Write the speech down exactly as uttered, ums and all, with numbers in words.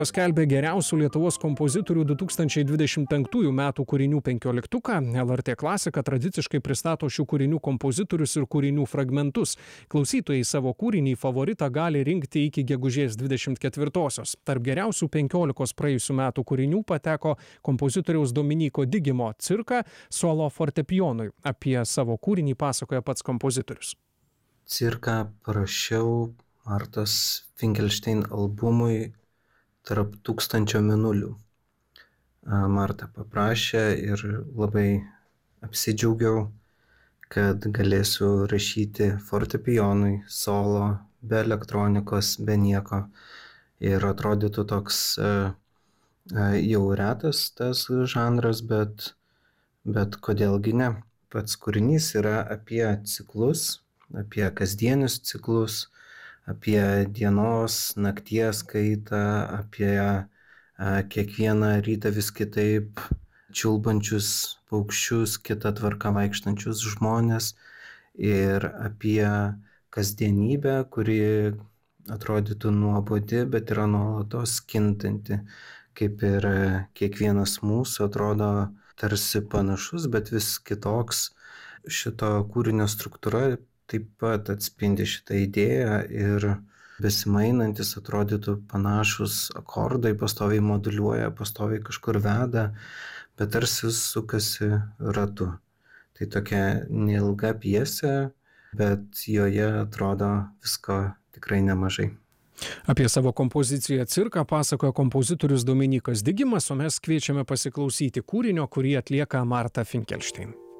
Paskelbė geriausių Lietuvos kompozitorių du tūkstančiai dvidešimt penktųjų metų kūrinių penkioliktuką. L R T Klasika tradiciškai pristato šių kūrinių kompozitorius ir kūrinių fragmentus. Klausytojai savo kūrinį favoritą gali rinkti iki gegužės dvidešimt ketvirtosios. Tarp geriausių penkiolikos praėjusių metų kūrinių pateko kompozitoriaus Dominyko Digimo Cirka solo fortepijonui. Apie savo kūrinį pasakoja pats kompozitorius. Cirką parašiau Martos Finkelštein albumui Tarp tūkstančio mėnulių. Marta paprašė ir labai apsidžiaugiau, kad galėsiu rašyti fortepijonui, solo, be elektronikos, be nieko. Ir atrodytų toks jau retas tas žanras, bet, bet kodėlgi ne. Pats kūrinys yra apie ciklus, apie kasdienius ciklus, apie dienos, nakties kaitą, apie a, kiekvieną rytą vis kitaip čiulbančius paukščius, kitą tvarką vaikštančius žmonės ir apie kasdienybę, kuri atrodytų nuobodi, bet yra nuolatos kintanti, kaip ir kiekvienas mūsų atrodo tarsi panašus, bet vis kitoks. Šito kūrinio struktūra taip pat atspindi šitą idėją ir besimainantis atrodytų panašus akordai, pastoviai moduliuoja, pastoviai kažkur veda, bet tarsi sukasi ratu. Tai tokia neilga pjesė, bet joje atrodo visko tikrai nemažai. Apie savo kompoziciją Cirką pasakoja kompozitorius Dominykas Digimas, o mes kviečiame pasiklausyti kūrinio, kurį atlieka Marta Finkelštein.